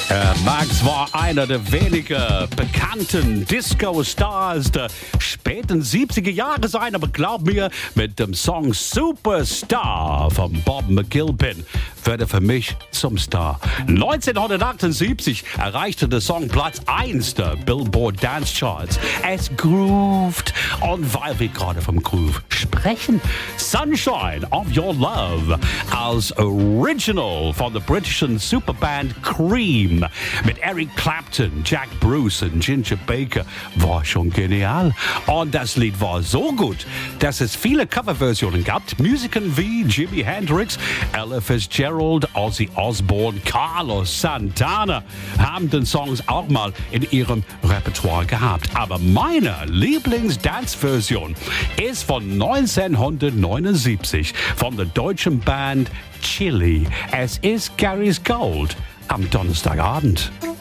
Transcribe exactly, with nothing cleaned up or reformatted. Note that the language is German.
Äh, Max war einer der wenigen bekannten Disco-Stars der späten siebziger Jahre sein, aber glaub mir, mit dem Song Superstar von Bob McGilpin wird er für mich zum Star. neunzehnhundertachtundsiebzig erreichte der Song Platz eins der Billboard Dance Charts. Es grooved. Und weil wir gerade vom Groove sprechen, Sunshine of Your Love als Original von der britischen Superband Cream mit Eric Clapton, Jack Bruce und Ginger Baker war schon genial. Und das Lied war so gut, dass es viele Coverversionen gab. Musikern wie Jimi Hendrix, Ella Fitzgerald, Ozzy Osbourne, Carlos Santana haben den Songs auch mal in ihrem Repertoire gehabt. Aber meine Lieblings-Dance-Version ist von neunzehnhundertneunundsiebzig von der deutschen Band Chili. Es ist Gary's Gold am Donnerstagabend.